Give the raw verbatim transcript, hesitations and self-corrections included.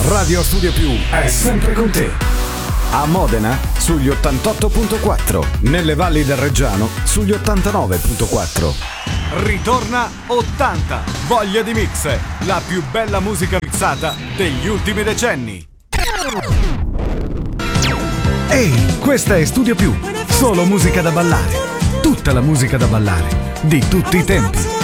Radio Studio Più è sempre con te. A Modena sugli ottantotto virgola quattro, nelle valli del Reggiano sugli ottantanove virgola quattro. Ritorna ottanta, voglia di mix, la più bella musica mixata degli ultimi decenni. Ehi, questa è Studio Più, solo musica da ballare, tutta la musica da ballare di tutti i tempi.